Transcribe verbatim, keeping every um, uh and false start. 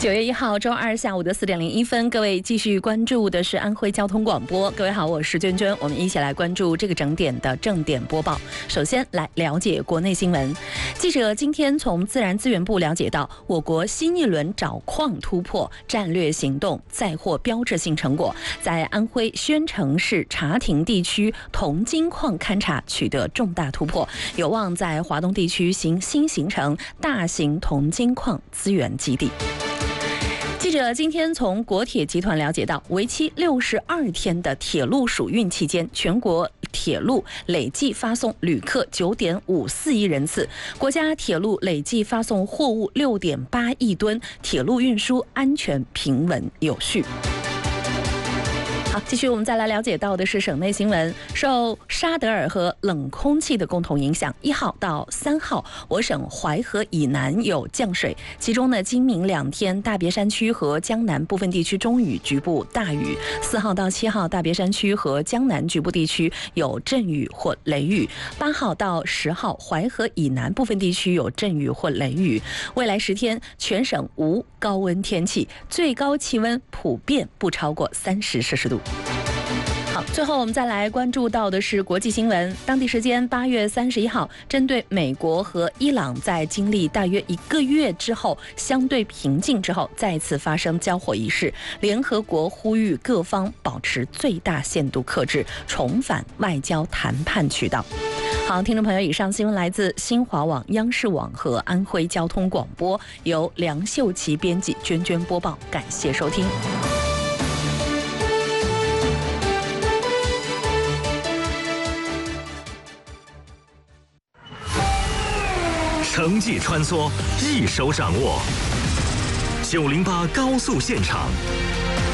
九月一号周二下午的四点零一分，各位继续关注的是安徽交通广播。各位好，我是娟娟，我们一起来关注这个整点的正点播报。首先来了解国内新闻。记者今天从自然资源部了解到，我国新一轮找矿突破战略行动再获标志性成果，在安徽宣城市茶亭地区铜金矿勘察取得重大突破，有望在华东地区行新形成大型铜金矿资源基地。记者今天从国铁集团了解到，为期六十二天的铁路暑运期间，全国铁路累计发送旅客九点五四亿人次，国家铁路累计发送货物六点八亿吨，铁路运输安全平稳有序。好，继续我们再来了解到的是省内新闻。受沙德尔和冷空气的共同影响，一号到三号，我省淮河以南有降水，其中呢，今明两天大别山区和江南部分地区中雨，局部大雨；四号到七号，大别山区和江南局部地区有阵雨或雷雨；八号到十号，淮河以南部分地区有阵雨或雷雨。未来十天，全省无高温天气，最高气温普遍不超过三十摄氏度。好，最后我们再来关注到的是国际新闻。当地时间八月三十一号，针对美国和伊朗在经历大约一个月之后相对平静之后再次发生交火一事，联合国呼吁各方保持最大限度克制，重返外交谈判渠道。好，听众朋友，以上新闻来自新华网、央视网和安徽交通广播，由梁秀琪编辑，娟娟播报，感谢收听。 城际穿梭，一手掌握。九零八高速现场，